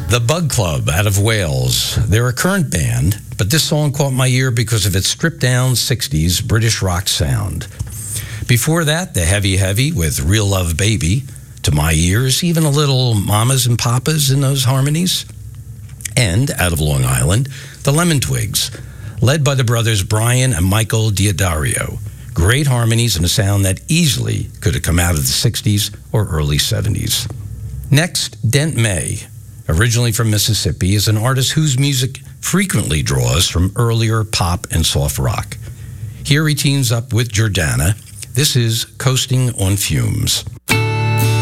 The Bug Club out of Wales. They're a current band, but this song caught my ear because of its stripped-down 60s British rock sound. Before that, the Heavy Heavy with Real Love Baby. To my ears, even a little Mamas and Papas in those harmonies. And, out of Long Island, the Lemon Twigs, led by the brothers Brian and Michael Diodario. Great harmonies and a sound that easily could have come out of the 60s or early 70s. Next, Dent May. Originally from Mississippi, is an artist whose music frequently draws from earlier pop and soft rock. Here he teams up with Jordana. This is Coasting on Fumes.